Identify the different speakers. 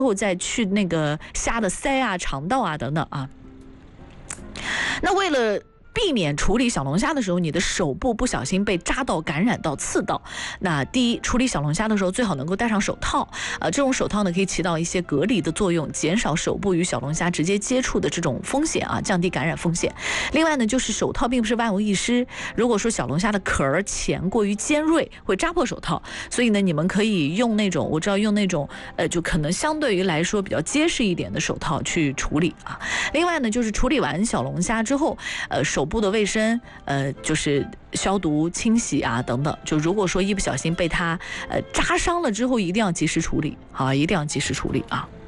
Speaker 1: 后再去那个虾的鳃啊、肠道啊等等啊。那为了避免处理小龙虾的时候，你的手部不小心被扎到、感染到、刺到。那第一，处理小龙虾的时候最好能够戴上手套，这种手套呢可以起到一些隔离的作用，减少手部与小龙虾直接接触的这种风险啊，降低感染风险。另外呢，就是手套并不是万无一失，如果说小龙虾的壳儿浅过于尖锐，会扎破手套，所以呢，你们可以用那种，我知道用那种就可能相对于来说比较结实一点的手套去处理啊。另外呢，就是处理完小龙虾之后，手部的卫生，就是消毒、清洗啊等等。就如果说一不小心被它扎伤了之后，一定要及时处理啊，一定要及时处理啊。